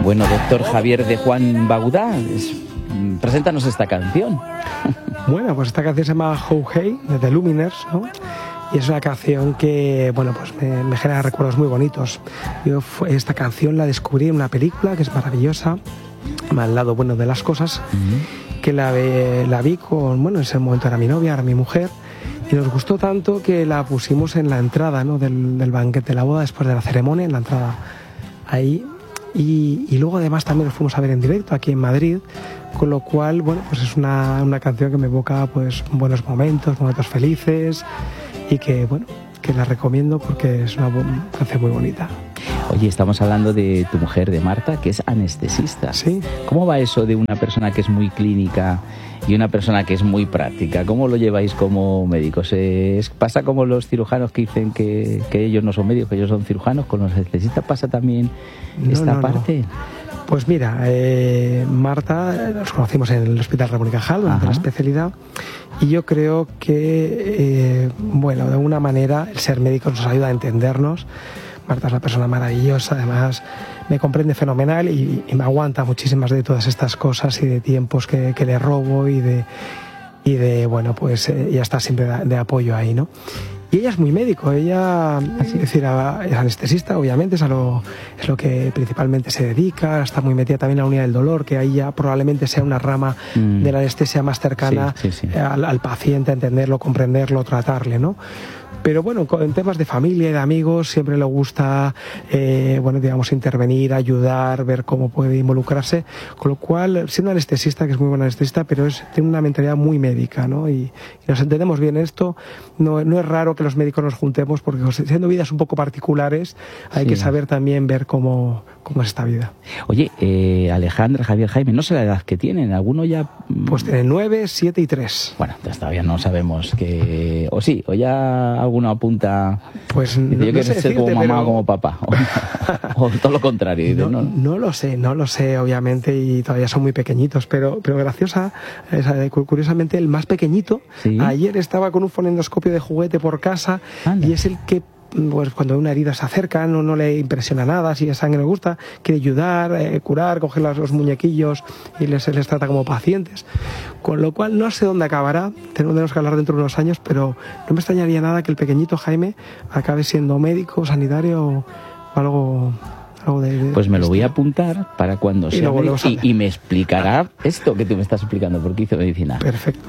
Bueno, doctor Javier de Juan Baudá, preséntanos esta canción. Bueno, pues esta canción se llama How Hey, de The Lumineers, ¿no? Y es una canción que, bueno, pues me genera recuerdos muy bonitos. Yo esta canción la descubrí en una película que es maravillosa, Al lado bueno de las cosas, que la vi con, bueno, en ese momento era mi novia, era mi mujer, y nos gustó tanto que la pusimos en la entrada, ¿no?, del banquete de la boda, después de la ceremonia, en la entrada ahí. Y luego además también nos fuimos a ver en directo aquí en Madrid, con lo cual, bueno, pues es una canción que me evoca pues buenos momentos felices, y que, bueno, que la recomiendo porque es una canción muy bonita. Oye, estamos hablando de tu mujer, de Marta, que es anestesista. Sí. ¿Cómo va eso de una persona que es muy clínica y una persona que es muy práctica? ¿Cómo lo lleváis como médicos? ¿Pasa como los cirujanos que dicen que ellos no son médicos, que ellos son cirujanos? ¿Con los anestesistas pasa también esta parte? Pues mira, Marta, nos conocimos en el Hospital Ramón y Cajal, durante la especialidad, y yo creo que, bueno, de alguna manera el ser médicos nos ayuda a entendernos. Marta es una persona maravillosa, además me comprende fenomenal y me aguanta muchísimas de todas estas cosas y de tiempos que le robo y de bueno, pues ella está siempre de apoyo ahí, ¿no? Y ella es muy médico, ella es decir, es anestesista, obviamente, es lo que principalmente se dedica, está muy metida también en la unidad del dolor, que ahí ya probablemente sea una rama de la anestesia más cercana al paciente, a entenderlo, comprenderlo, tratarle, ¿no? Pero bueno, en temas de familia y de amigos siempre le gusta, bueno, digamos, intervenir, ayudar, ver cómo puede involucrarse, con lo cual, siendo anestesista, que es muy buena anestesista, pero tiene una mentalidad muy médica, ¿no? Y nos entendemos bien esto. No es raro que los médicos nos juntemos, porque siendo vidas un poco particulares, hay que saber también ver cómo es esta vida. Oye, Alejandra, Javier, Jaime, no sé la edad que tienen, ¿alguno ya? Pues tienen 9, 7 y 3. Bueno, todavía no sabemos que... O sí, o ya alguno apunta... Pues dice, no, yo quiero ser como mamá o como papá. O todo lo contrario. Dice, no lo sé, obviamente, y todavía son muy pequeñitos, pero curiosamente el más pequeñito, ayer estaba con un fonendoscopio de juguete por casa. Anda. Y es el que, pues, cuando una herida se acerca, no le impresiona nada, si la sangre le gusta, quiere ayudar, curar, coger los muñequillos y se les trata como pacientes. Con lo cual no sé dónde acabará, tenemos que hablar dentro de unos años, pero no me extrañaría nada que el pequeñito Jaime acabe siendo médico, sanitario o algo de pues me lo voy a apuntar para cuando sea médico y me explicará esto que tú me estás explicando, porque hizo medicina. Perfecto.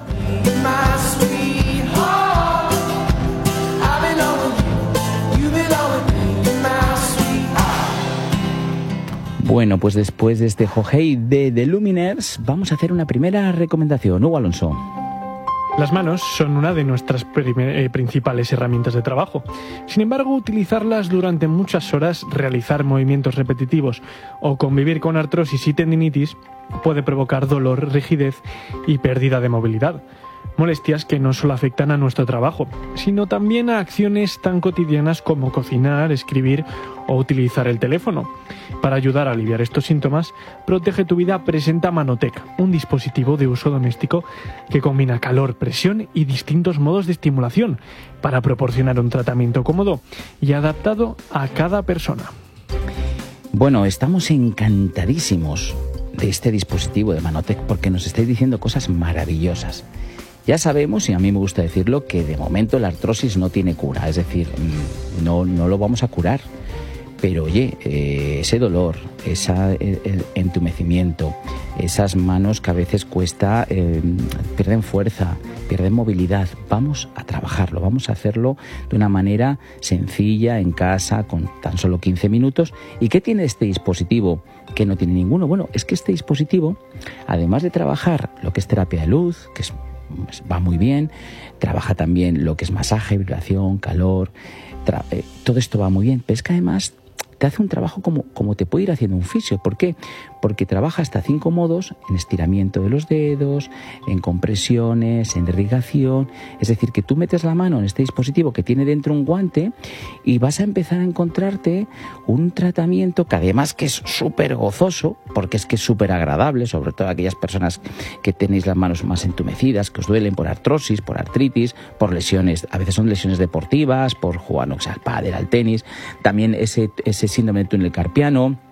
Bueno, pues después de este Hohei de The Lumineers, vamos a hacer una primera recomendación. Hugo Alonso. Las manos son una de nuestras principales herramientas de trabajo. Sin embargo, utilizarlas durante muchas horas, realizar movimientos repetitivos o convivir con artrosis y tendinitis puede provocar dolor, rigidez y pérdida de movilidad. Molestias que no solo afectan a nuestro trabajo, sino también a acciones tan cotidianas como cocinar, escribir o utilizar el teléfono. Para ayudar a aliviar estos síntomas, Protege tu Vida presenta Manotec, un dispositivo de uso doméstico que combina calor, presión y distintos modos de estimulación para proporcionar un tratamiento cómodo y adaptado a cada persona. Bueno, estamos encantadísimos de este dispositivo de Manotec porque nos estáis diciendo cosas maravillosas. Ya sabemos, y a mí me gusta decirlo, que de momento la artrosis no tiene cura, es decir, no lo vamos a curar. Pero oye, ese dolor, ese entumecimiento, esas manos que a veces cuesta, pierden fuerza, pierden movilidad, vamos a trabajarlo, vamos a hacerlo de una manera sencilla, en casa, con tan solo 15 minutos. ¿Y qué tiene este dispositivo que no tiene ninguno? Bueno, es que este dispositivo, además de trabajar lo que es terapia de luz, que va muy bien, trabaja también lo que es masaje, vibración, calor, todo esto va muy bien, pero es que además te hace un trabajo como te puede ir haciendo un fisio. ¿Por qué? Porque trabaja hasta 5 modos: en estiramiento de los dedos, en compresiones, en irrigación. Es decir, que tú metes la mano en este dispositivo que tiene dentro un guante y vas a empezar a encontrarte un tratamiento que además que es súper gozoso, porque es que es súper agradable, sobre todo aquellas personas que tenéis las manos más entumecidas, que os duelen por artrosis, por artritis, por lesiones, a veces son lesiones deportivas, por jugar al pádel, al tenis, también ese síndrome del túnel carpiano.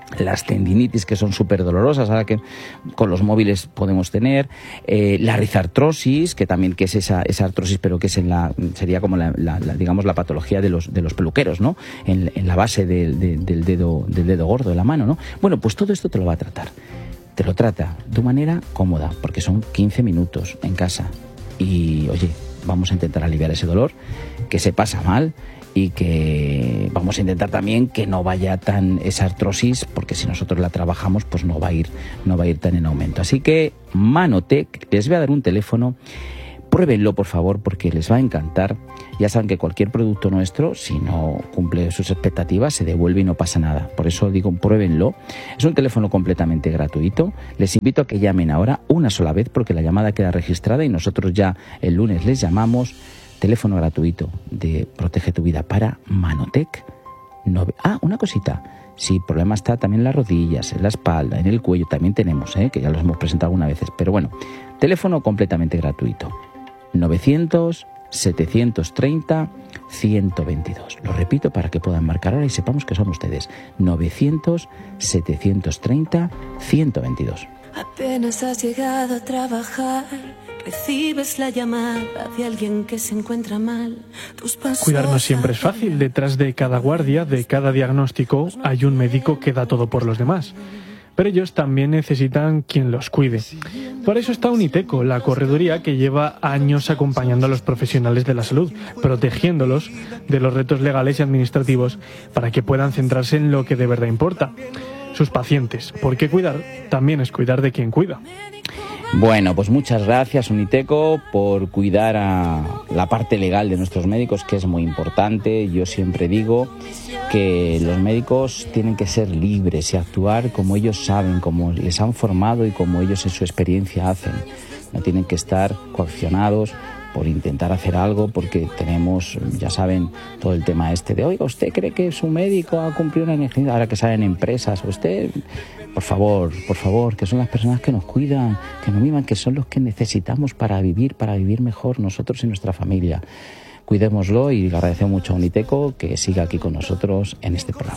las tendinitis, que son súper dolorosas, ahora que con los móviles podemos tener, la rizartrosis, que también que es esa artrosis, pero que es sería como digamos la patología de los peluqueros, ¿no? En la base del dedo gordo de la mano, ¿no? Bueno, pues todo esto te lo va a tratar. Te lo trata de manera cómoda, porque son 15 minutos en casa. Y, oye, vamos a intentar aliviar ese dolor, que se pasa mal, y que vamos a intentar también que no vaya tan esa artrosis, porque si nosotros la trabajamos, pues no va a ir tan en aumento. Así que Manotec, les voy a dar un teléfono, pruébenlo por favor, porque les va a encantar. Ya saben que cualquier producto nuestro, si no cumple sus expectativas, se devuelve y no pasa nada. Por eso digo, pruébenlo. Es un teléfono completamente gratuito. Les invito a que llamen ahora una sola vez, porque la llamada queda registrada y nosotros ya el lunes les llamamos. Teléfono gratuito de Protege tu Vida para Manotec. Una cosita. Si el problema está también en las rodillas, en la espalda, en el cuello, también tenemos, que ya los hemos presentado algunas veces. Pero bueno, teléfono completamente gratuito. 900-730-122. Lo repito para que puedan marcar ahora y sepamos que son ustedes. 900-730-122. Apenas has llegado a trabajar, recibes la llamada de alguien que se encuentra mal. Cuidarnos siempre es fácil. Detrás de cada guardia, de cada diagnóstico, hay un médico que da todo por los demás. Pero ellos también necesitan quien los cuide. Por eso está Uniteco, la correduría que lleva años acompañando a los profesionales de la salud, protegiéndolos de los retos legales y administrativos para que puedan centrarse en lo que de verdad importa, sus pacientes. Porque cuidar también es cuidar de quien cuida. Bueno, pues muchas gracias Uniteco por cuidar a la parte legal de nuestros médicos, que es muy importante. Yo siempre digo que los médicos tienen que ser libres y actuar como ellos saben, como les han formado y como ellos en su experiencia hacen. No tienen que estar coaccionados por intentar hacer algo, porque tenemos, ya saben, todo el tema de, oiga, ¿usted cree que su médico ha cumplido una necesidad? Ahora que salen empresas, usted, por favor, que son las personas que nos cuidan, que nos miman, que son los que necesitamos para vivir mejor nosotros y nuestra familia. Cuidémoslo y le agradecemos mucho a Uniteco que siga aquí con nosotros en este programa.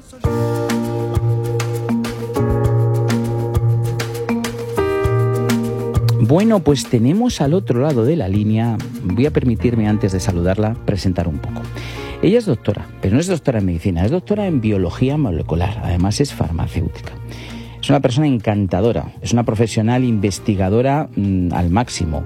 Bueno, pues tenemos al otro lado de la línea, voy a permitirme antes de saludarla presentar un poco. Ella es doctora, pero no es doctora en medicina, es doctora en biología molecular, además es farmacéutica. Es una persona encantadora, es una profesional investigadora al máximo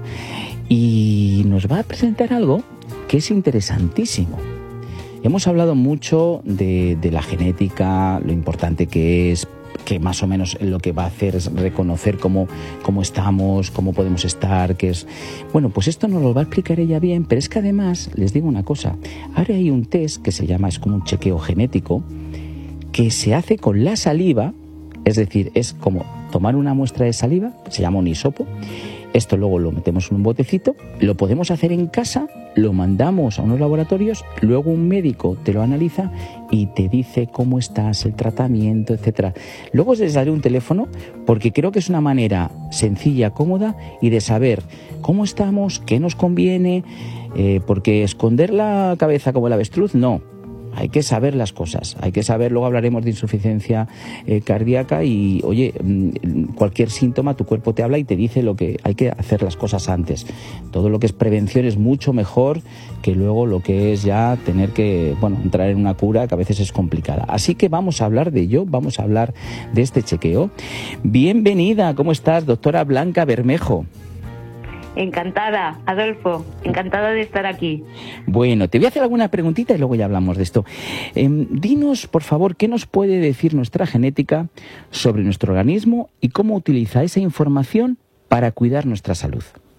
y nos va a presentar algo que es interesantísimo. Hemos hablado mucho de la genética, lo importante que es, que más o menos lo que va a hacer es reconocer cómo estamos, cómo podemos estar, qué es. Bueno, pues esto nos lo va a explicar ella bien, pero es que además, les digo una cosa, ahora hay un test que se llama, es como un chequeo genético, que se hace con la saliva, es decir, es como tomar una muestra de saliva, se llama un hisopo, esto luego lo metemos en un botecito, lo podemos hacer en casa, lo mandamos a unos laboratorios, luego un médico te lo analiza y te dice cómo estás, el tratamiento, etcétera. Luego os les daré un teléfono porque creo que es una manera sencilla, cómoda y de saber cómo estamos, qué nos conviene, porque esconder la cabeza como el avestruz, no. Hay que saber las cosas, hay que saber, luego hablaremos de insuficiencia cardíaca y, oye, cualquier síntoma tu cuerpo te habla y te dice lo que hay que hacer las cosas antes. Todo lo que es prevención es mucho mejor que luego lo que es ya tener que, entrar en una cura que a veces es complicada. Así que vamos a hablar de ello, vamos a hablar de este chequeo. Bienvenida, ¿cómo estás, doctora Blanca Bermejo? Encantada, Adolfo, encantada de estar aquí. Bueno, te voy a hacer alguna preguntita y luego ya hablamos de esto. Dinos, por favor, ¿qué nos puede decir nuestra genética sobre nuestro organismo y cómo utiliza esa información para cuidar nuestra salud?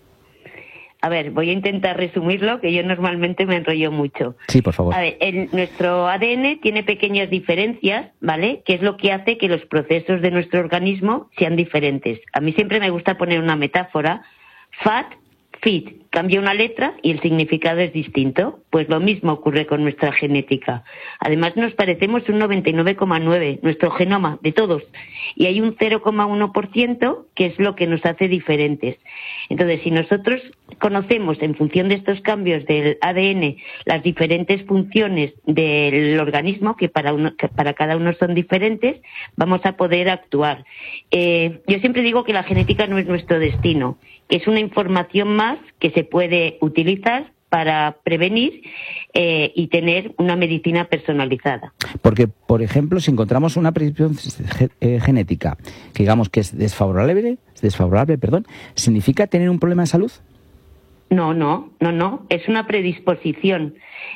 A ver, voy a intentar resumirlo, que yo normalmente me enrollo mucho. Sí, por favor. A ver, nuestro ADN tiene pequeñas diferencias, ¿vale? Que es lo que hace que los procesos de nuestro organismo sean diferentes. A mí siempre me gusta poner una metáfora. Fat, fit, cambia una letra y el significado es distinto. Pues lo mismo ocurre con nuestra genética. Además nos parecemos un 99,9%, nuestro genoma, de todos. Y hay un 0,1% que es lo que nos hace diferentes. Entonces, si nosotros conocemos en función de estos cambios del ADN las diferentes funciones del organismo, que para cada uno son diferentes, vamos a poder actuar. Yo siempre digo que la genética no es nuestro destino, que es una información más que se puede utilizar para prevenir y tener una medicina personalizada. Porque, por ejemplo, si encontramos una predisposición genética que digamos que es desfavorable, ¿significa tener un problema de salud? No. Es una predisposición.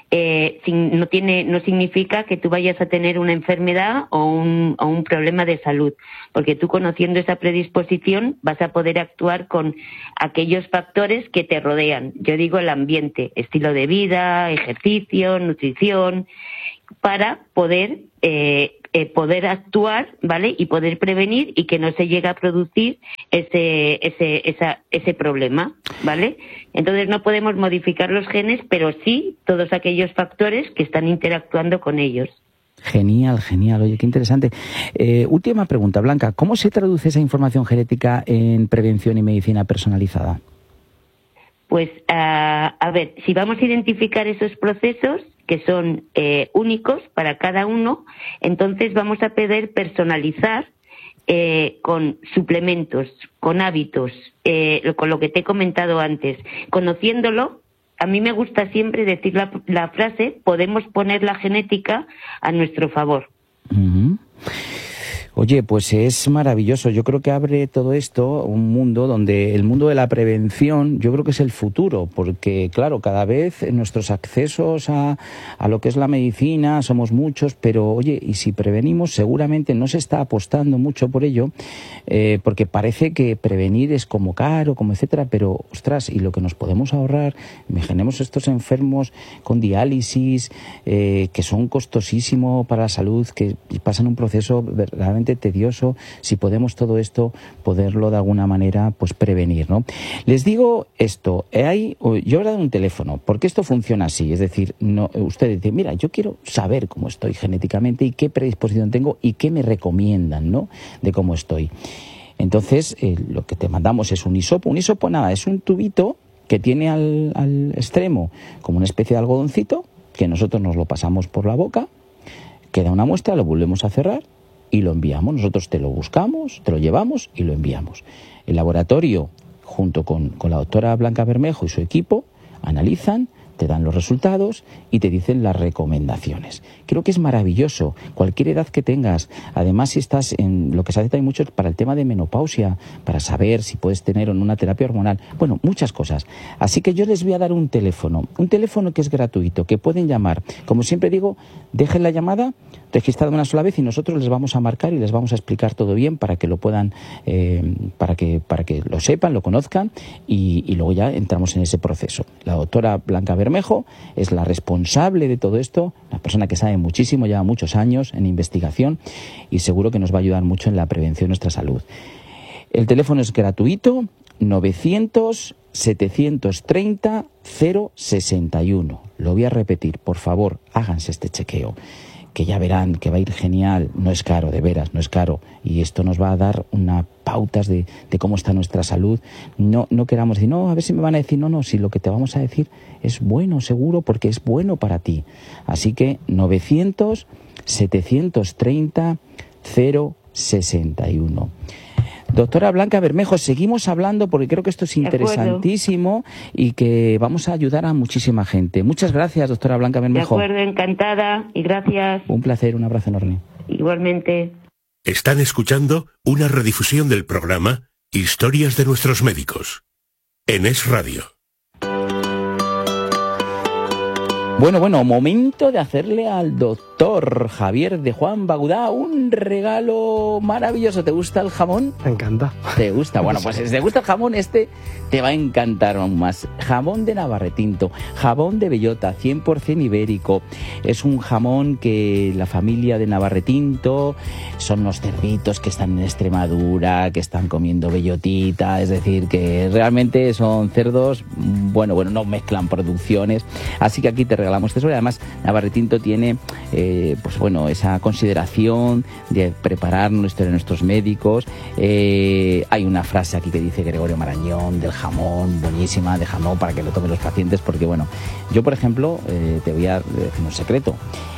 No significa que tú vayas a tener una enfermedad o un problema de salud, porque tú, conociendo esa predisposición, vas a poder actuar con aquellos factores que te rodean. Yo digo el ambiente, estilo de vida, ejercicio, nutrición, para poder actuar, ¿vale? Y poder prevenir y que no se llegue a producir ese problema, ¿vale? Entonces no podemos modificar los genes, pero sí todos aquellos factores que están interactuando con ellos. Genial. Oye, qué interesante. Última pregunta, Blanca. ¿Cómo se traduce esa información genética en prevención y medicina personalizada? Pues, a ver, si vamos a identificar esos procesos que son únicos para cada uno, entonces vamos a poder personalizar con suplementos, con hábitos, con lo que te he comentado antes. Conociéndolo, a mí me gusta siempre decir la frase: podemos poner la genética a nuestro favor. Uh-huh. Oye, pues es maravilloso. Yo creo que abre todo esto un mundo donde el mundo de la prevención, yo creo que es el futuro, porque claro, cada vez nuestros accesos a lo que es la medicina somos muchos, pero oye, y si prevenimos, seguramente no se está apostando mucho por ello, porque parece que prevenir es como caro, como etcétera, pero ostras, y lo que nos podemos ahorrar, imaginemos estos enfermos con diálisis, que son costosísimos para la salud, que pasan un proceso verdaderamente tedioso, si podemos todo esto, poderlo de alguna manera pues prevenir, ¿no? Les digo esto, yo he dado un teléfono, porque esto funciona así, es decir, usted dice, mira, yo quiero saber cómo estoy genéticamente y qué predisposición tengo y qué me recomiendan, ¿no?, de cómo estoy. Entonces, lo que te mandamos es un hisopo. Un hisopo, nada, es un tubito que tiene al extremo como una especie de algodoncito, que nosotros nos lo pasamos por la boca, queda una muestra, lo volvemos a cerrar y lo enviamos. Nosotros te lo buscamos, te lo llevamos y lo enviamos. El laboratorio, junto con la doctora Blanca Bermejo y su equipo, analizan, te dan los resultados y te dicen las recomendaciones. Creo que es maravilloso, cualquier edad que tengas. Además, si estás en lo que se hace también mucho para el tema de menopausia, para saber si puedes tener o no una terapia hormonal, bueno, muchas cosas. Así que yo les voy a dar un teléfono que es gratuito, que pueden llamar. Como siempre digo, dejen la llamada registrada una sola vez y nosotros les vamos a marcar y les vamos a explicar todo bien para que lo puedan, para que lo sepan, lo conozcan y luego ya entramos en ese proceso. La doctora Blanca Bermejo es la responsable de todo esto, una persona que sabe muchísimo, lleva muchos años en investigación y seguro que nos va a ayudar mucho en la prevención de nuestra salud. El teléfono es gratuito, 900-730-061. Lo voy a repetir, por favor, háganse este chequeo, que ya verán que va a ir genial. No es caro, de veras, no es caro. Y esto nos va a dar unas pautas de cómo está nuestra salud. No queramos decir, no, a ver si me van a decir, no, si lo que te vamos a decir es bueno, seguro, porque es bueno para ti. Así que 900-730-061. Doctora Blanca Bermejo, seguimos hablando porque creo que esto es interesantísimo y que vamos a ayudar a muchísima gente. Muchas gracias, doctora Blanca Bermejo. De acuerdo, encantada y gracias. Un placer, un abrazo enorme. Igualmente. Están escuchando una redifusión del programa Historias de nuestros médicos en Es Radio. Bueno, momento de hacerle al doctor Javier de Juan Bagudá un regalo maravilloso. ¿Te gusta el jamón? Me encanta. ¿Te gusta? Bueno, pues si te gusta el jamón, te va a encantar aún más. Jamón de Navarretinto, jamón de bellota, 100% ibérico. Es un jamón que la familia de Navarretinto son los cerditos que están en Extremadura, que están comiendo bellotita, es decir, que realmente son cerdos, bueno, no mezclan producciones. Así que aquí te regalamos eso. Y además, Navarretinto tiene, esa consideración de preparar nuestros médicos. Hay una frase aquí que dice Gregorio Marañón del jamón, buenísima, de jamón para que lo tomen los pacientes, porque bueno, yo por ejemplo, te voy a decir un secreto.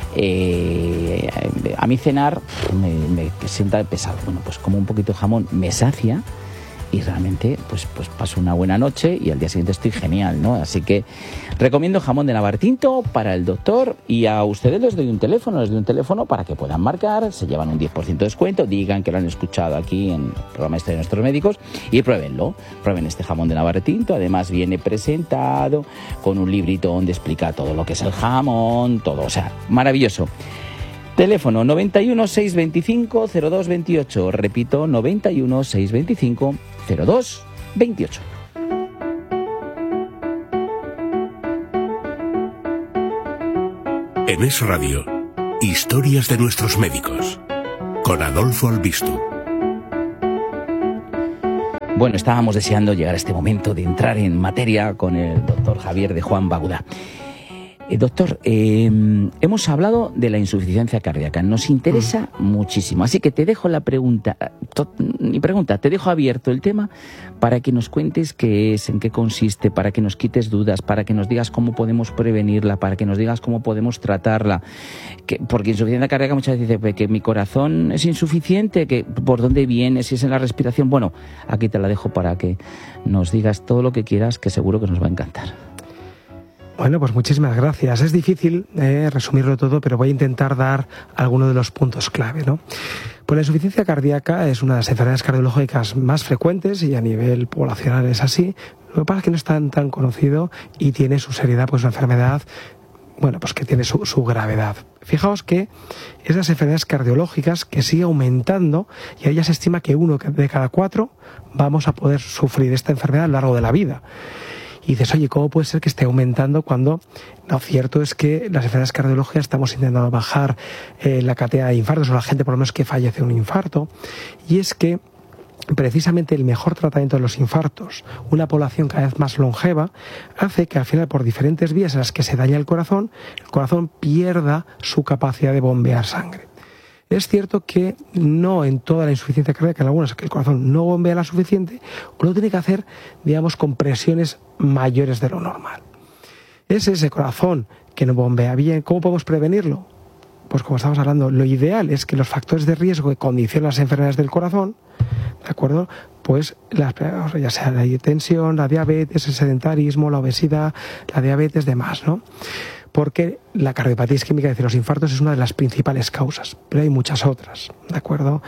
A mí cenar me sienta pesado. Bueno, pues como un poquito de jamón me sacia y realmente pues paso una buena noche y al día siguiente estoy genial, ¿no? Así que recomiendo jamón de Navarretinto para el doctor, y a ustedes les doy un teléfono para que puedan marcar, se llevan un 10% de descuento, digan que lo han escuchado aquí en el programa de nuestros médicos y prueben este jamón de Navarretinto. Además viene presentado con un librito donde explica todo lo que es el jamón, todo, o sea, maravilloso. Teléfono 91 625 0228. Repito, 91 625 0228. En Es Radio, historias de nuestros médicos, con Adolfo Albistu. Bueno, estábamos deseando llegar a este momento de entrar en materia con el doctor Javier de Juan Bagudá. Doctor, hemos hablado de la insuficiencia cardíaca, nos interesa muchísimo, así que te dejo te dejo abierto el tema para que nos cuentes qué es, en qué consiste, para que nos quites dudas, para que nos digas cómo podemos prevenirla, para que nos digas cómo podemos tratarla, porque insuficiencia cardíaca muchas veces dice que mi corazón es insuficiente, que por dónde viene, si es en la respiración. Bueno, aquí te la dejo para que nos digas todo lo que quieras, que seguro que nos va a encantar. Bueno, pues muchísimas gracias. Es difícil resumirlo todo, pero voy a intentar dar algunos de los puntos clave, ¿no? Pues la insuficiencia cardíaca es una de las enfermedades cardiológicas más frecuentes y a nivel poblacional es así. Lo que pasa es que no es tan conocido y tiene su seriedad, pues una enfermedad, bueno, pues que tiene su gravedad. Fijaos que esas enfermedades cardiológicas que sigue aumentando, y ahí ya se estima que 1 de cada 4 vamos a poder sufrir esta enfermedad a lo largo de la vida. Y dices, oye, ¿cómo puede ser que esté aumentando cuando lo cierto es que las enfermedades cardiológicas estamos intentando bajar la cantidad de infartos, o la gente por lo menos que fallece de un infarto? Y es que precisamente el mejor tratamiento de los infartos, una población cada vez más longeva, hace que al final, por diferentes vías en las que se daña el corazón pierda su capacidad de bombear sangre. Es cierto que no en toda la insuficiencia cardíaca, en algunas que el corazón no bombea la suficiente, o lo tiene que hacer, digamos, con presiones mayores de lo normal. Es ese corazón que no bombea bien. ¿Cómo podemos prevenirlo? Pues como estamos hablando, lo ideal es que los factores de riesgo que condicionan las enfermedades del corazón, ¿de acuerdo? Pues ya sea la hipertensión, la diabetes, el sedentarismo, la obesidad, la diabetes, demás, ¿no? Porque la cardiopatía isquémica, es decir, los infartos, es una de las principales causas, pero hay muchas otras, ¿de acuerdo?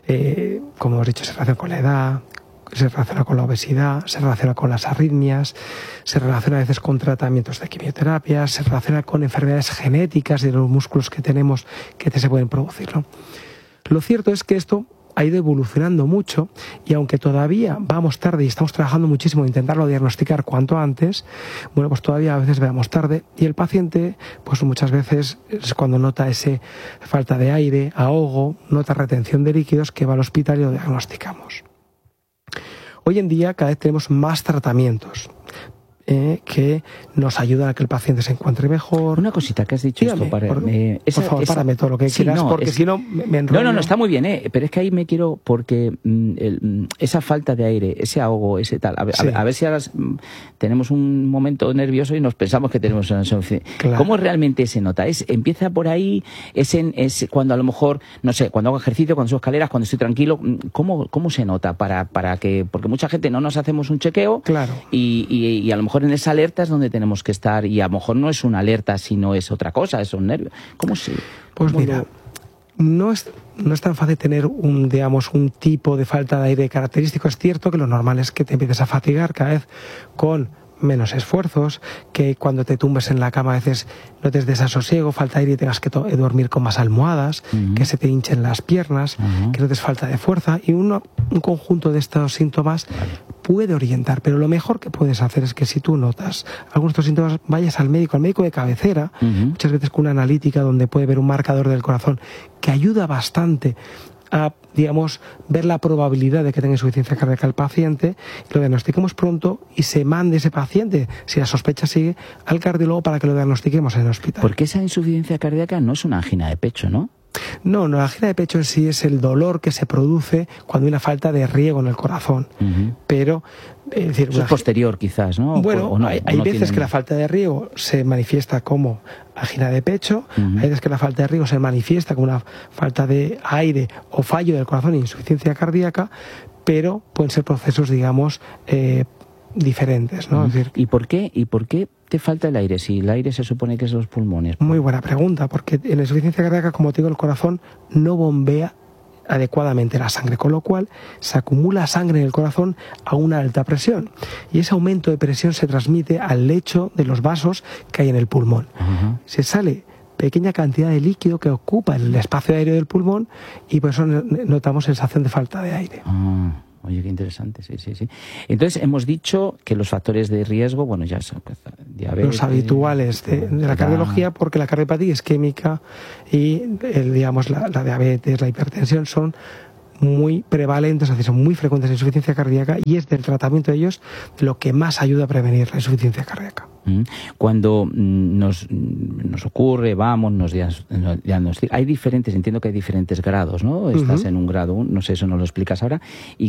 Como hemos dicho, se relaciona con la edad, se relaciona con la obesidad, se relaciona con las arritmias, se relaciona a veces con tratamientos de quimioterapia, se relaciona con enfermedades genéticas de los músculos que tenemos que se pueden producir, ¿no? Lo cierto es que esto ha ido evolucionando mucho, y aunque todavía vamos tarde y estamos trabajando muchísimo en intentarlo diagnosticar cuanto antes, bueno, pues todavía a veces vamos tarde, y el paciente, pues muchas veces es cuando nota ese falta de aire, ahogo, nota retención de líquidos, que va al hospital y lo diagnosticamos. Hoy en día cada vez tenemos más tratamientos que nos ayudan a que el paciente se encuentre mejor. Una cosita que has dicho. Dígame, esto, por favor, párame todo lo que quieras, porque si no me enrollo. No, está muy bien, pero es que ahí me quiero, porque esa falta de aire, ese ahogo, ese tal, a ver si ahora tenemos un momento nervioso y nos pensamos que tenemos una insuficiencia. Claro. ¿Cómo realmente se nota? ¿Empieza por ahí? ¿Es cuando a lo mejor, no sé, cuando hago ejercicio, cuando subo escaleras, cuando estoy tranquilo? ¿Cómo se nota? Para que, porque mucha gente no nos hacemos un chequeo, claro, y a lo mejor en esa alerta es donde tenemos que estar, y a lo mejor no es una alerta, sino es otra cosa, es un nervio. ¿Cómo se...? Pues mira, no es tan fácil tener un tipo de falta de aire característico. Es cierto que lo normal es que te empieces a fatigar cada vez con menos esfuerzos, que cuando te tumbes en la cama a veces notes desasosiego, falta de aire y tengas que dormir con más almohadas, que se te hinchen las piernas, que notes falta de fuerza, y un conjunto de estos síntomas puede orientar, pero lo mejor que puedes hacer es que si tú notas algunos de estos síntomas, vayas al médico de cabecera, muchas veces con una analítica donde puede ver un marcador del corazón que ayuda bastante a, digamos, ver la probabilidad de que tenga insuficiencia cardíaca el paciente, lo diagnostiquemos pronto y se mande ese paciente, si la sospecha sigue, al cardiólogo para que lo diagnostiquemos en el hospital. Porque esa insuficiencia cardíaca no es una angina de pecho, ¿no? No, la angina de pecho en sí es el dolor que se produce cuando hay una falta de riego en el corazón. Pero, es decir, eso es posterior quizás, ¿no? Bueno, hay veces que la falta de riego se manifiesta como angina de pecho, hay veces que la falta de riego se manifiesta como una falta de aire o fallo del corazón e insuficiencia cardíaca, pero pueden ser procesos, digamos, diferentes, ¿no? Es decir, ¿Y por qué te falta el aire si el aire se supone que es los pulmones? Muy buena pregunta, porque en la insuficiencia cardíaca, como te digo, el corazón no bombea adecuadamente la sangre, con lo cual se acumula sangre en el corazón a una alta presión, y ese aumento de presión se transmite al lecho de los vasos que hay en el pulmón. Se sale pequeña cantidad de líquido que ocupa el espacio aéreo del pulmón, y por eso notamos sensación de falta de aire. Oye, qué interesante, sí. Entonces, hemos dicho que los factores de riesgo, bueno, ya son diabetes... Los habituales de la cardiología, porque la cardiopatía isquémica y, digamos, la diabetes, la hipertensión son muy prevalentes, es decir, son muy frecuentes en insuficiencia cardíaca, y es del tratamiento de ellos lo que más ayuda a prevenir la insuficiencia cardíaca. Cuando nos ocurre, vamos, nos diagnostican, hay diferentes, entiendo que hay diferentes grados, ¿no? Estás en un grado, no sé, eso nos lo explicas ahora.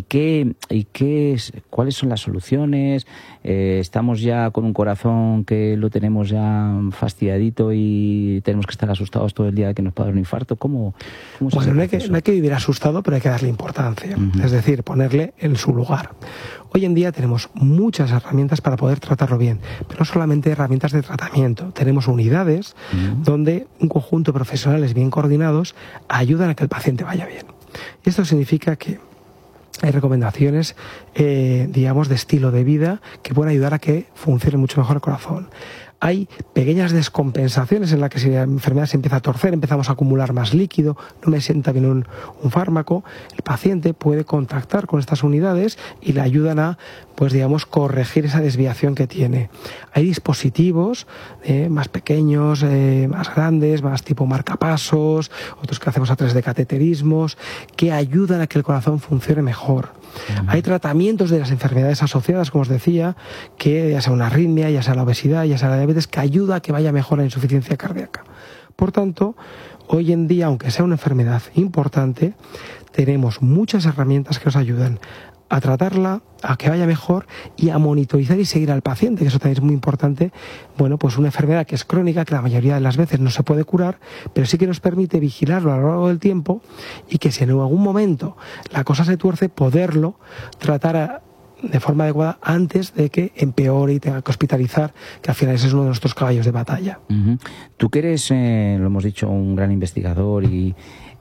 ¿Cuáles son las soluciones? ¿Estamos ya con un corazón que lo tenemos ya fastidiadito y tenemos que estar asustados todo el día de que nos pueda dar un infarto? ¿Cómo bueno, no hay que vivir asustado, pero hay que darle importancia, es decir, ponerle en su lugar. Hoy en día tenemos muchas herramientas para poder tratarlo bien, pero no solamente herramientas de tratamiento. Tenemos unidades donde un conjunto de profesionales bien coordinados ayudan a que el paciente vaya bien. Y esto significa que hay recomendaciones, digamos, de estilo de vida que pueden ayudar a que funcione mucho mejor el corazón. Hay pequeñas descompensaciones en las que si la enfermedad se empieza a torcer, empezamos a acumular más líquido, no me sienta bien un fármaco, el paciente puede contactar con estas unidades y le ayudan a, pues digamos, corregir esa desviación que tiene. Hay dispositivos más pequeños, más grandes, más tipo marcapasos, otros que hacemos a través de cateterismos, que ayudan a que el corazón funcione mejor. Hay tratamientos de las enfermedades asociadas, como os decía, que ya sea una arritmia, ya sea la obesidad, ya sea la diabetes, que ayuda a que vaya mejor la insuficiencia cardíaca. Por tanto, hoy en día, aunque sea una enfermedad importante, tenemos muchas herramientas que nos ayudan a tratarla, a que vaya mejor y a monitorizar y seguir al paciente, que eso también es muy importante. Bueno, pues una enfermedad que es crónica, que la mayoría de las veces no se puede curar, pero sí que nos permite vigilarlo a lo largo del tiempo, y que si en algún momento la cosa se tuerce, poderlo tratar de forma adecuada antes de que empeore y tenga que hospitalizar, que al final ese es uno de nuestros caballos de batalla. Tú que eres, lo hemos dicho, un gran investigador y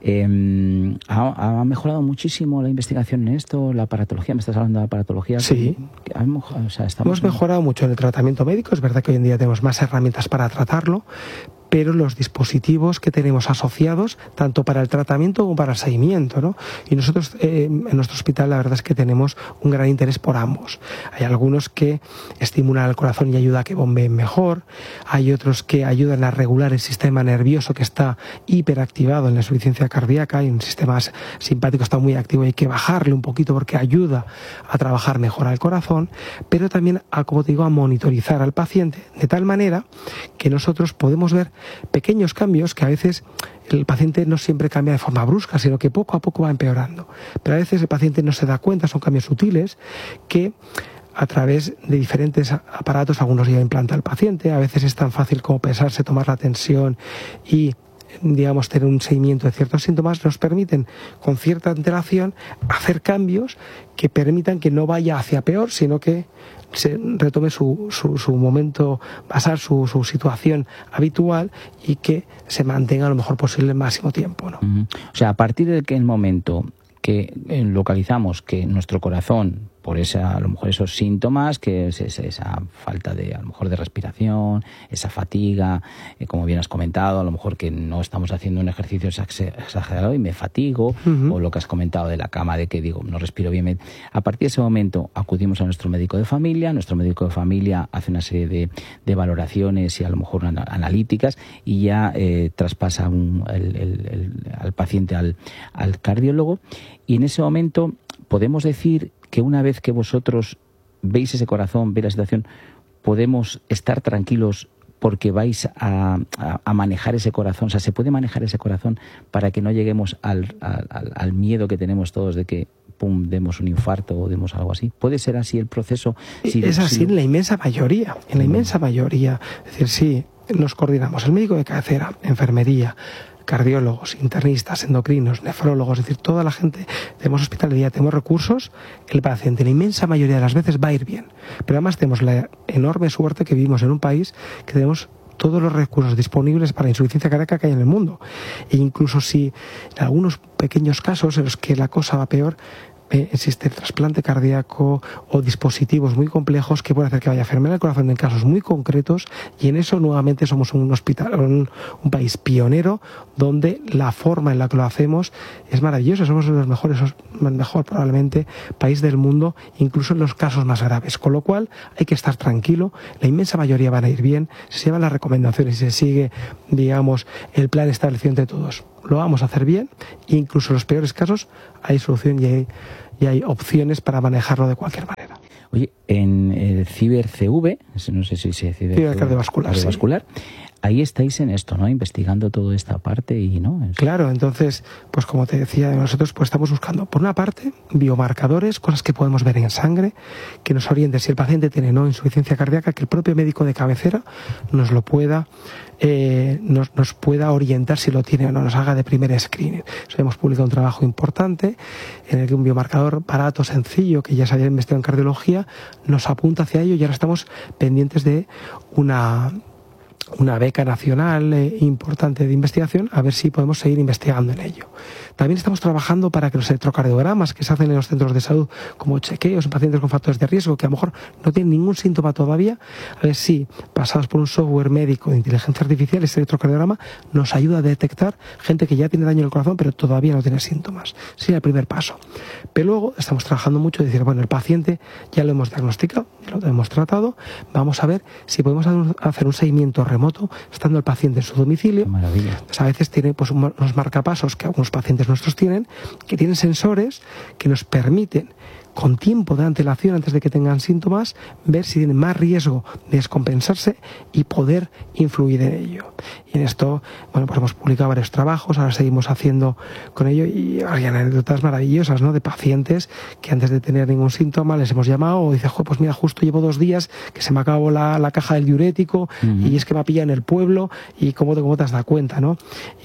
¿ha mejorado muchísimo la investigación en esto, la aparatología? ¿Me estás hablando de aparatología? Sí. Hemos mejorado mucho en el tratamiento médico. Es verdad que hoy en día tenemos más herramientas para tratarlo, pero los dispositivos que tenemos asociados, tanto para el tratamiento como para el seguimiento, ¿no? Y nosotros en nuestro hospital la verdad es que tenemos un gran interés por ambos. Hay algunos que estimulan el corazón y ayudan a que bombeen mejor, hay otros que ayudan a regular el sistema nervioso que está hiperactivado en la insuficiencia cardíaca, y un sistema simpático está muy activo y hay que bajarle un poquito porque ayuda a trabajar mejor al corazón, pero también a, como te digo, a monitorizar al paciente de tal manera que nosotros podemos ver pequeños cambios que a veces el paciente no siempre cambia de forma brusca, sino que poco a poco va empeorando. Pero a veces el paciente no se da cuenta, son cambios sutiles que a través de diferentes aparatos, algunos ya implanta el paciente, a veces es tan fácil como pesarse, tomar la tensión y, digamos, tener un seguimiento de ciertos síntomas, nos permiten con cierta antelación hacer cambios que permitan que no vaya hacia peor, sino que se retome su momento basal, su situación habitual, y que se mantenga lo mejor posible el máximo tiempo, ¿no? O sea, a partir de que el momento que localizamos que nuestro corazón a lo mejor esos síntomas, que es esa falta de, a lo mejor, de respiración, esa fatiga, como bien has comentado, a lo mejor que no estamos haciendo un ejercicio exagerado y me fatigo, o lo que has comentado de la cama, de que digo, no respiro bien. A partir de ese momento acudimos a nuestro médico de familia hace una serie de valoraciones y a lo mejor analíticas, y ya traspasa al paciente al cardiólogo, y en ese momento podemos decir que una vez que vosotros veis ese corazón, veis la situación, podemos estar tranquilos porque vais a manejar ese corazón. O sea, se puede manejar ese corazón para que no lleguemos al miedo que tenemos todos de que demos un infarto o demos algo así. ¿Puede ser así el proceso? Es así en la inmensa mayoría, Es decir, sí, nos coordinamos el médico de cabecera, enfermería, cardiólogos, internistas, endocrinos, nefrólogos, es decir, toda la gente. Tenemos hospital de día, tenemos recursos, el paciente la inmensa mayoría de las veces va a ir bien. Pero además tenemos la enorme suerte que vivimos en un país que tenemos todos los recursos disponibles para la insuficiencia cardíaca que hay en el mundo. E incluso si en algunos pequeños casos en los que la cosa va peor, existe el trasplante cardíaco o dispositivos muy complejos que pueden hacer que vaya a enfermar el corazón en casos muy concretos, y en eso nuevamente somos un un país pionero donde la forma en la que lo hacemos es maravillosa. Somos uno de los mejores, el mejor probablemente país del mundo, incluso en los casos más graves, con lo cual hay que estar tranquilo. La inmensa mayoría van a ir bien, se llevan las recomendaciones y se sigue, digamos, el plan establecido entre todos. Lo vamos a hacer bien, e incluso en los peores casos hay solución y hay opciones para manejarlo de cualquier manera. Oye, en el CiberCV, no sé si se dice cardiovascular, sí. Ahí estáis en esto, ¿no? Investigando toda esta parte y no. Claro, entonces, pues como te decía, nosotros pues estamos buscando, por una parte, biomarcadores, cosas que podemos ver en sangre, que nos orienten si el paciente tiene no insuficiencia cardíaca, que el propio médico de cabecera nos lo pueda nos pueda orientar si lo tiene o no, nos haga de primer screening. Hemos publicado un trabajo importante en el que un biomarcador barato, sencillo, que ya se había investigado en cardiología, nos apunta hacia ello, y ahora estamos pendientes de una beca nacional importante de investigación, a ver si podemos seguir investigando en ello. También estamos trabajando para que los electrocardiogramas que se hacen en los centros de salud como chequeos en pacientes con factores de riesgo que a lo mejor no tienen ningún síntoma todavía, a ver si pasados por un software médico de inteligencia artificial, este electrocardiograma nos ayuda a detectar gente que ya tiene daño en el corazón pero todavía no tiene síntomas. Sería el primer paso. Pero luego estamos trabajando mucho de decir, bueno, el paciente ya lo hemos diagnosticado, ya lo hemos tratado, vamos a ver si podemos hacer un seguimiento remoto estando el paciente en su domicilio. Qué maravilla. Pues a veces tiene pues unos marcapasos que algunos pacientes nuestros tienen, que tienen sensores que nos permiten, con tiempo de antelación antes de que tengan síntomas, ver si tienen más riesgo de descompensarse y poder influir en ello. Y en esto, bueno, pues hemos publicado varios trabajos, ahora seguimos haciendo con ello, y hay anécdotas maravillosas, ¿no?, de pacientes que antes de tener ningún síntoma les hemos llamado o dice, pues mira, justo llevo 2 días que se me acabó la caja del diurético y es que me ha pillado en el pueblo, y cómo te has dado cuenta, ¿no?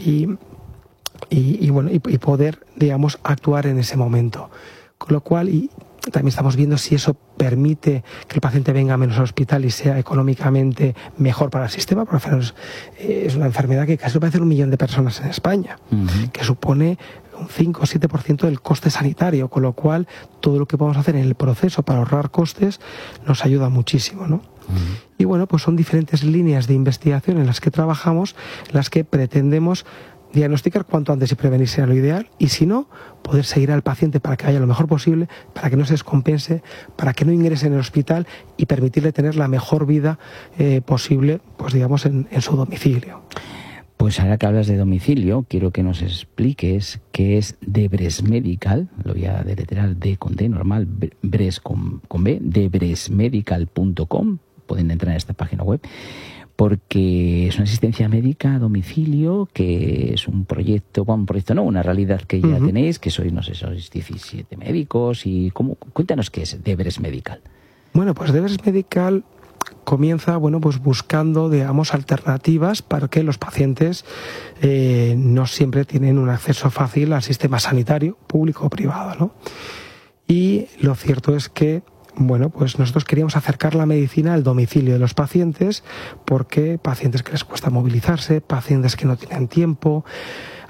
Y bueno, y poder, digamos, actuar en ese momento. Con lo cual, y también estamos viendo si eso permite que el paciente venga menos al hospital y sea económicamente mejor para el sistema, porque es una enfermedad que casi parece 1 millón de personas en España, que supone un 5 o 7% del coste sanitario, con lo cual todo lo que podemos hacer en el proceso para ahorrar costes nos ayuda muchísimo, ¿no? Y bueno, pues son diferentes líneas de investigación en las que trabajamos, en las que pretendemos diagnosticar cuanto antes y prevenir sea lo ideal, y si no, poder seguir al paciente para que vaya lo mejor posible, para que no se descompense, para que no ingrese en el hospital y permitirle tener la mejor vida posible, pues digamos, en su domicilio. Pues ahora que hablas de domicilio, quiero que nos expliques qué es Debres Medical. Lo voy a deletrear, D con D normal, Bres con B, debresmedical.com. Pueden entrar en esta página web, porque es una asistencia médica a domicilio, que es un proyecto, una realidad que ya tenéis, que sois 17 médicos. Y cuéntanos qué es Debres Medical. Bueno, pues Debres Medical comienza, pues buscando, digamos, alternativas para que los pacientes no siempre tienen un acceso fácil al sistema sanitario, público o privado, ¿no? Y lo cierto es que pues nosotros queríamos acercar la medicina al domicilio de los pacientes, porque pacientes que les cuesta movilizarse, pacientes que no tienen tiempo,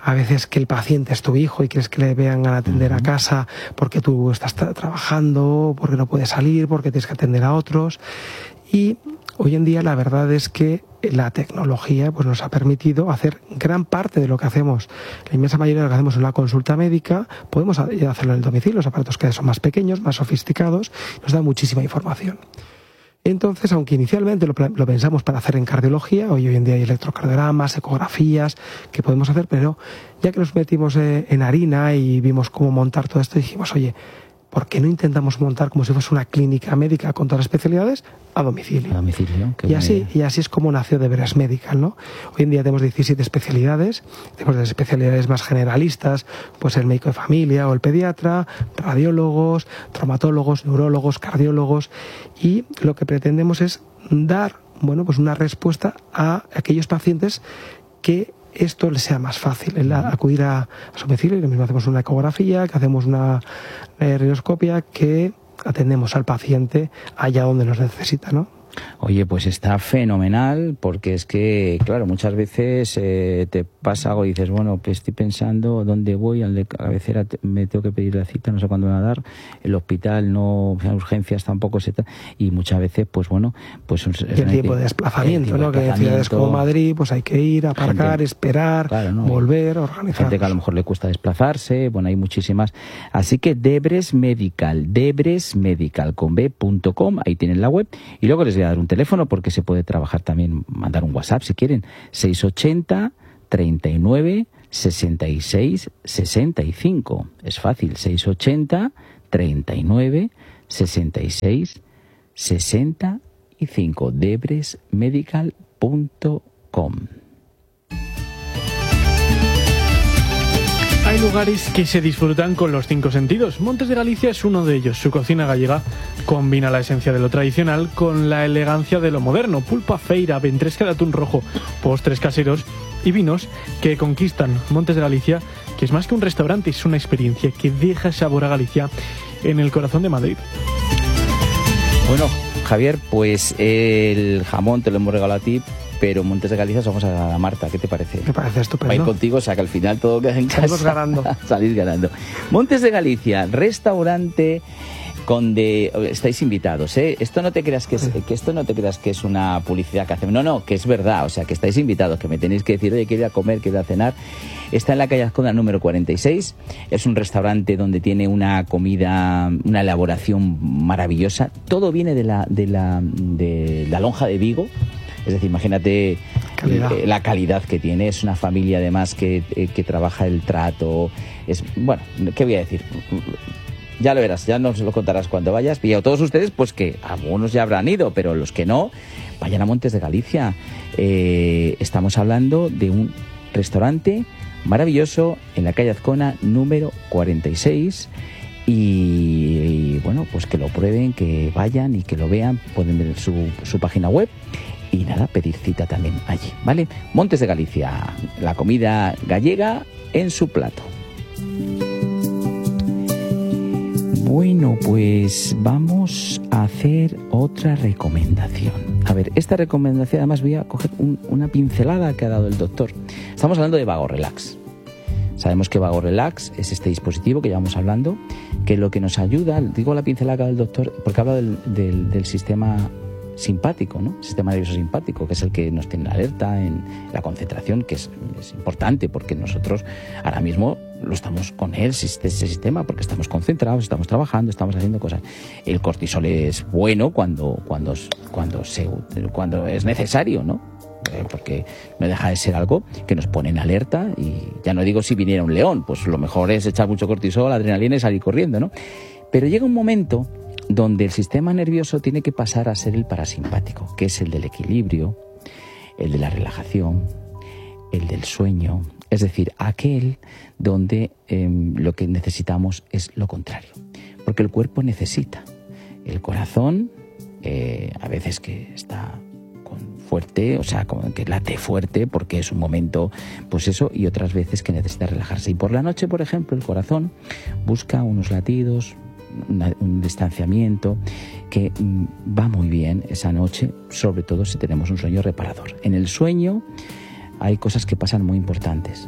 a veces que el paciente es tu hijo y quieres que le vean al atender a casa porque tú estás trabajando, porque no puedes salir, porque tienes que atender a otros. Y hoy en día la verdad es que la tecnología pues nos ha permitido hacer gran parte de lo que hacemos. La inmensa mayoría de lo que hacemos en una consulta médica podemos hacerlo en el domicilio. Los aparatos que son más pequeños, más sofisticados, nos dan muchísima información. Entonces, aunque inicialmente lo pensamos para hacer en cardiología, hoy en día hay electrocardiogramas, ecografías que podemos hacer, pero ya que nos metimos en harina y vimos cómo montar todo esto, dijimos, oye, ¿por qué no intentamos montar como si fuese una clínica médica con todas las especialidades a domicilio? A domicilio, qué y así es como nació Debres Medical, ¿no? Hoy en día tenemos 17 especialidades, tenemos las especialidades más generalistas, pues el médico de familia o el pediatra, radiólogos, traumatólogos, neurólogos, cardiólogos, y lo que pretendemos es dar, bueno, pues una respuesta a aquellos pacientes que esto les sea más fácil, el acudir a su domicilio. Y lo mismo hacemos una ecografía, que hacemos una rinoscopia, que atendemos al paciente allá donde nos necesita, ¿no? Oye, pues está fenomenal, porque es que, claro, muchas veces te pasa algo y dices, bueno, pues estoy pensando dónde voy, al de cabecera me tengo que pedir la cita, no sé cuándo me va a dar, el hospital no, urgencias tampoco se y muchas veces, pues bueno, pues y el tiempo de desplazamiento, ¿no? Que en ciudades como Madrid, pues hay que ir, aparcar, esperar, claro, ¿no? Volver, organizar. Gente que a lo mejor le cuesta desplazarse, bueno, hay muchísimas. Así que Debres Medical con b.com, ahí tienen la web, y luego les voy a dar un teléfono porque se puede trabajar también, mandar un WhatsApp si quieren, 680 39 66 65. Es fácil, 680 39 66 65. debresmedical.com. Hay lugares que se disfrutan con los 5 sentidos. Montes de Galicia es uno de ellos. Su cocina gallega combina la esencia de lo tradicional con la elegancia de lo moderno. Pulpa feira, ventresca de atún rojo, postres caseros y vinos que conquistan Montes de Galicia, que es más que un restaurante, es una experiencia que deja sabor a Galicia en el corazón de Madrid. Bueno, Javier, pues el jamón te lo hemos regalado a ti, pero Montes de Galicia somos a Marta, ¿qué te parece? Me parece estupendo. Va a ir contigo, o sea que al final todo queda en casa. Salimos ganando. Salís ganando. Montes de Galicia, restaurante donde estáis invitados, ¿eh? Esto no te creas que es una publicidad que hacemos. No, que es verdad, o sea que estáis invitados, que me tenéis que decir, oye, quiero ir a comer, quiero ir a cenar. Está en la calle Azcona número 46. Es un restaurante donde tiene una comida, una elaboración maravillosa. Todo viene de la lonja de Vigo. Es decir, imagínate la calidad que tiene. Es una familia además que trabaja el trato. Bueno, ¿qué voy a decir? Ya lo verás, ya nos lo contarás cuando vayas. Y a todos ustedes, pues que algunos ya habrán ido, pero los que no, vayan a Montes de Galicia. Estamos hablando de un restaurante maravilloso en la calle Azcona número 46. Y bueno, pues que lo prueben, que vayan y que lo vean. Pueden ver su página web. Y nada, pedir cita también allí, ¿vale? Montes de Galicia, la comida gallega en su plato. Bueno, pues vamos a hacer otra recomendación. A ver, esta recomendación, además voy a coger una pincelada que ha dado el doctor. Estamos hablando de Vago Relax. Sabemos que Vago Relax es este dispositivo que llevamos hablando, que lo que nos ayuda, digo la pincelada del doctor, porque habla del sistema simpático, ¿no? Sistema nervioso simpático, que es el que nos tiene alerta en la concentración, que es importante porque nosotros ahora mismo lo estamos con ese sistema porque estamos concentrados, estamos trabajando, estamos haciendo cosas. El cortisol es bueno cuando es necesario, ¿no? Porque no deja de ser algo que nos pone en alerta, y ya no digo si viniera un león, pues lo mejor es echar mucho cortisol, adrenalina y salir corriendo, ¿no? Pero llega un momento donde el sistema nervioso tiene que pasar a ser el parasimpático, que es el del equilibrio, el de la relajación, el del sueño, es decir, aquel donde lo que necesitamos es lo contrario, porque el cuerpo necesita, el corazón a veces que está fuerte, o sea, que late fuerte porque es un momento, pues eso, y otras veces que necesita relajarse. Y por la noche, por ejemplo, el corazón busca unos latidos, un distanciamiento que va muy bien esa noche, sobre todo si tenemos un sueño reparador. En el sueño hay cosas que pasan muy importantes.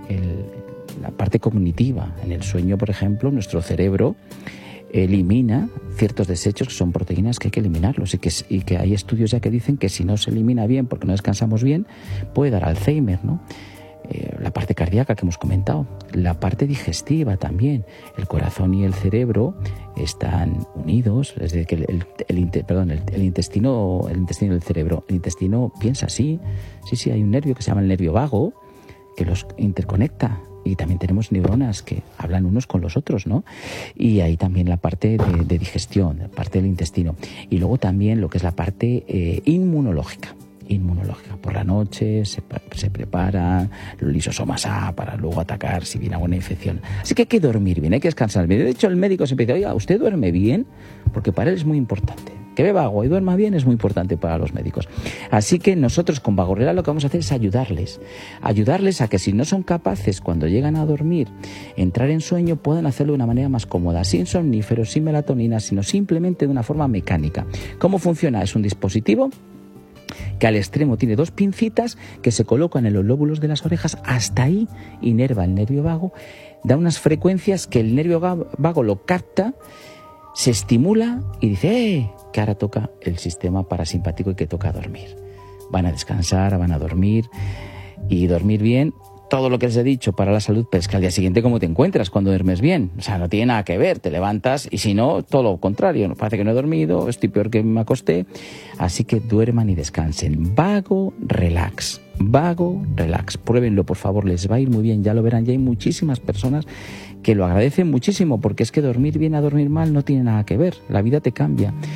la parte cognitiva. En el sueño, por ejemplo, nuestro cerebro elimina ciertos desechos que son proteínas que hay que eliminarlos y que hay estudios ya que dicen que si no se elimina bien porque no descansamos bien puede dar Alzheimer, ¿no? La parte cardíaca que hemos comentado, la parte digestiva también. El corazón y el cerebro están unidos, es decir, que el intestino del cerebro, el intestino piensa así. Sí, hay un nervio que se llama el nervio vago que los interconecta. Y también tenemos neuronas que hablan unos con los otros, ¿no? Y ahí también la parte de digestión, la parte del intestino. Y luego también lo que es la parte inmunológica. Por la noche se prepara los lisosomas A para luego atacar si viene alguna infección. Así que hay que dormir bien, hay que descansar bien. De hecho, el médico siempre dice, oiga, ¿usted duerme bien? Porque para él es muy importante. Que beba agua y duerma bien es muy importante para los médicos. Así que nosotros con Vagorrera lo que vamos a hacer es ayudarles a que si no son capaces cuando llegan a dormir, entrar en sueño, puedan hacerlo de una manera más cómoda, sin somníferos, sin melatonina, sino simplemente de una forma mecánica. ¿Cómo funciona? Es un dispositivo que al extremo tiene 2 pincitas que se colocan en los lóbulos de las orejas, hasta ahí inerva el nervio vago, da unas frecuencias que el nervio vago lo capta, se estimula y dice que ahora toca el sistema parasimpático y que toca dormir. Van a descansar, van a dormir y dormir bien. Todo lo que les he dicho para la salud, pero es que al día siguiente ¿cómo te encuentras cuando duermes bien? O sea, no tiene nada que ver, te levantas y si no, todo lo contrario, parece que no he dormido, estoy peor que me acosté. Así que duerman y descansen. Vago relax. Pruébenlo, por favor, les va a ir muy bien, ya lo verán, ya hay muchísimas personas que lo agradecen muchísimo, porque es que dormir bien a dormir mal no tiene nada que ver, la vida te cambia.